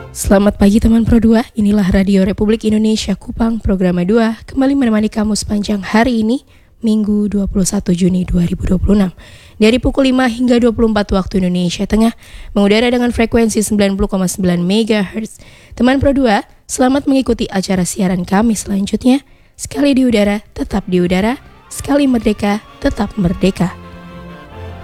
Selamat pagi teman Pro 2, inilah Radio Republik Indonesia Kupang Program 2 kembali menemani kamu sepanjang hari ini, Minggu 21 Juni 2026. Dari pukul 5 hingga 24 waktu Indonesia Tengah, mengudara dengan frekuensi 90,9 MHz. Teman Pro 2, selamat mengikuti acara siaran kami selanjutnya. Sekali di udara, tetap di udara. Sekali merdeka, tetap merdeka.